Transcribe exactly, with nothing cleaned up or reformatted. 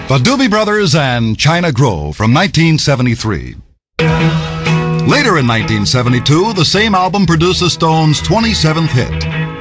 The Doobie Brothers and China Grove from nineteen seventy-three. Later in nineteen seventy-two, the same album produced the Stones' twenty-seventh hit.